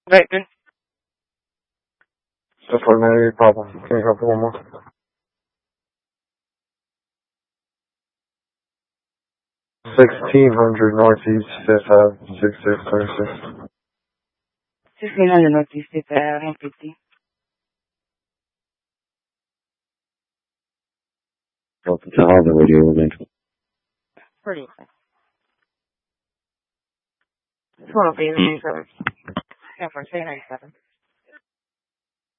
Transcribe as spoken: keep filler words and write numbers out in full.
Right, then. That's what made a problem. Can you help me one more? Sixteen hundred Northeast Fifth Ave, six six twenty six. Sixteen hundred Northeast Fifth Ave, one fifty. Welcome to all the radio event. Pretty okay. It's one of eight ninety seven. Yeah, for say ninety seven.